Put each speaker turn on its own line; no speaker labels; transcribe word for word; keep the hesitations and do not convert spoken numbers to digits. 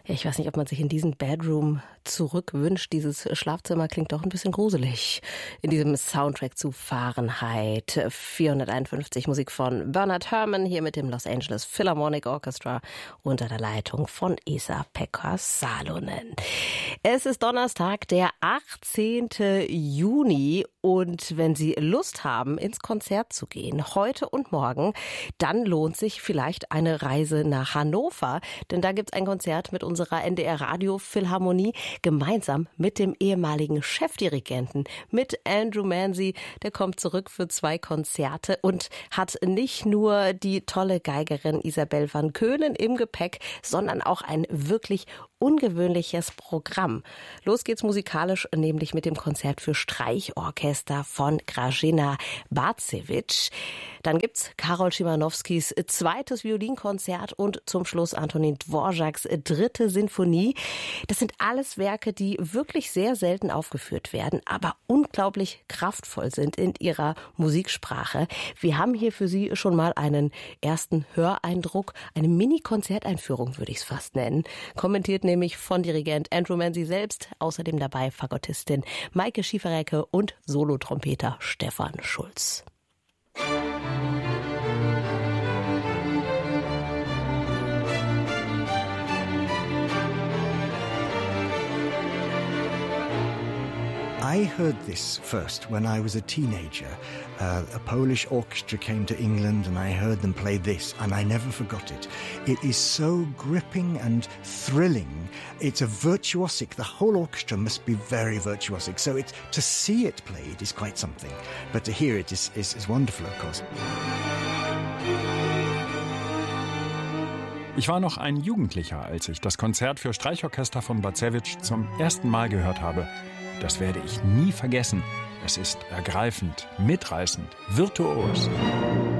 Ja, ich weiß nicht, ob man sich in diesen Bedroom zurückwünscht. Dieses Schlafzimmer klingt doch ein bisschen gruselig. In diesem Soundtrack zu Fahrenheit vierhunderteinundfünfzig, Musik von Bernard Herrmann, hier mit dem Los Angeles Philharmonic Orchestra unter der Leitung von Esa-Pekka Salonen. Es ist Donnerstag, der achtzehnten Juni, und wenn Sie Lust haben, ins Konzert zu gehen, heute und morgen, dann lohnt sich vielleicht eine Reise nach Hannover, denn da gibt's ein Konzert mit unserer N D R Radio Philharmonie gemeinsam mit dem ehemaligen Chefdirigenten, mit Andrew Manzi. Der kommt zurück für zwei Konzerte und hat nicht nur die tolle Geigerin Isabelle van Keulen im Gepäck, sondern auch ein wirklich ungewöhnliches Programm. Los geht's musikalisch, nämlich mit dem Konzert für Streichorchester von Grażyna Bacewicz. Dann gibt's Karol Szymanowskis zweites Violinkonzert und zum Schluss Antonin Dvořáks dritte Sinfonie. Das sind alles Werke, die wirklich sehr selten aufgeführt werden, aber unglaublich kraftvoll sind in ihrer Musiksprache. Wir haben hier für Sie schon mal einen ersten Höreindruck, eine Mini-Konzerteinführung würde ich es fast nennen. Kommentiert nämlich von Dirigent Andrew Manzi selbst, außerdem dabei Fagottistin Maike Schieferecke und Solotrompeter Stefan Schulz.
I heard this first when I was a teenager. Uh, a Polish orchestra came to England and I heard them play this, and I never forgot it. It is so gripping and thrilling. It's a virtuosic. The whole orchestra must be very virtuosic. So it, to see it played is quite something. But to hear it is, is, is wonderful, of course.
Ich war noch ein Jugendlicher, als ich das Konzert für Streichorchester von Bacewicz zum ersten Mal gehört habe. Das werde ich nie vergessen. Es ist ergreifend, mitreißend, virtuos.